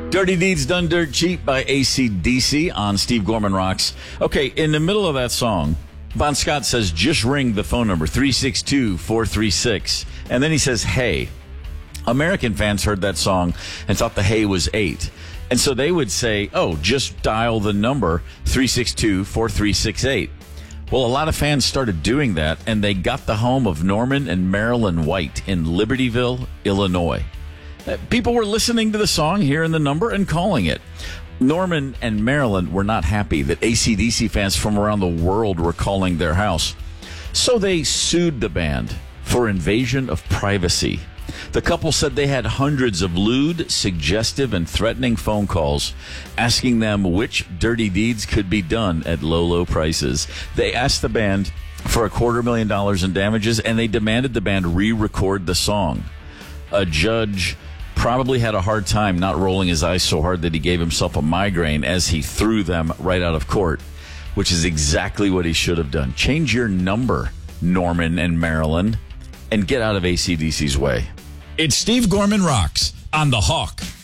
Dirty Deeds Done Dirt Cheap by AC/DC on Steve Gorman Rocks. Okay, in the middle of that song, Bon Scott says, just ring the phone number, 362-436. And then he says, hey. American fans heard that song and thought the hey was 8. And so they would say, oh, just dial the number, 362-4368. Well, a lot of fans started doing that, and they got the home of Norman and Marilyn White in Libertyville, Illinois. People were listening to the song, hearing the number, and calling it. Norman and Marilyn were not happy that AC/DC fans from around the world were calling their house. So they sued the band for invasion of privacy. The couple said they had hundreds of lewd, suggestive, and threatening phone calls asking them which dirty deeds could be done at low, low prices. They asked the band for $250,000 in damages, and they demanded the band re-record the song. A judge probably had a hard time not rolling his eyes so hard that he gave himself a migraine as he threw them right out of court, which is exactly what he should have done. Change your number, Norman and Marilyn, and get out of AC/DC's way. It's Steve Gorman Rocks on The Hawk.